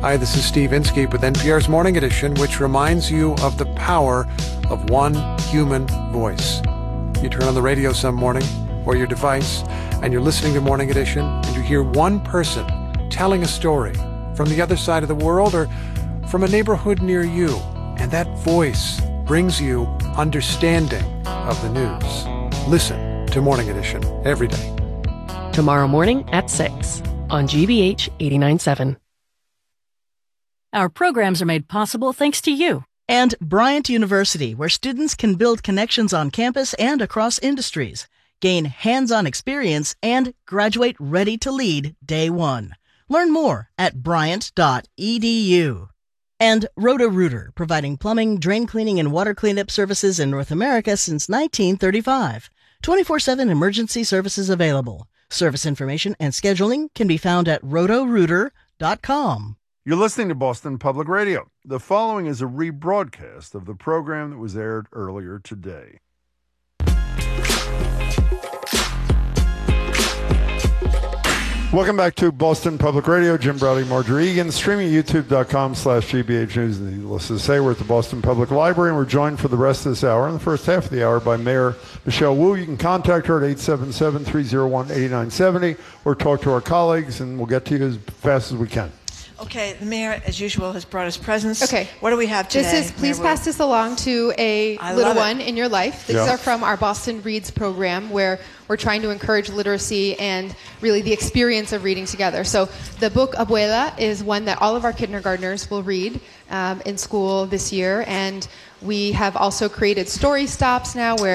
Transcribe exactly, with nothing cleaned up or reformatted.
Hi, this is Steve Inskeep with N P R's Morning Edition, which reminds you of the power of one human voice. You turn on the radio some morning or your device and you're listening to Morning Edition and you hear one person telling a story from the other side of the world or from a neighborhood near you, and that voice brings you understanding of the news. Listen to Morning Edition every day. Tomorrow morning at six on G B H eighty-nine point seven. Our programs are made possible thanks to you. And Bryant University, where students can build connections on campus and across industries, gain hands-on experience, and graduate ready to lead day one. Learn more at bryant dot e d u. And Roto-Rooter, providing plumbing, drain cleaning, and water cleanup services in North America since nineteen thirty-five. twenty-four seven emergency services available. Service information and scheduling can be found at roto rooter dot com. You're listening to Boston Public Radio. The following is a rebroadcast of the program that was aired earlier today. Welcome back to Boston Public Radio. Jim Browdy, Marjorie Egan, streaming at youtube.com slash GBH News. Needless to say, we're at the Boston Public Library, and we're joined for the rest of this hour, in the first half of the hour, by Mayor Michelle Wu. You can contact her at eight seven seven, three oh one, eight nine seven zero or talk to our colleagues, and we'll get to you as fast as we can. Okay, the mayor, as usual, has brought us presents. Okay. What do we have today? This is, please Mayor pass this along to a I little love it. one in your life. These Yeah. are from our Boston Reads program, where we're trying to encourage literacy and really the experience of reading together. So the book Abuela is one that all of our kindergartners will read um, in school this year. And we have also created story stops now where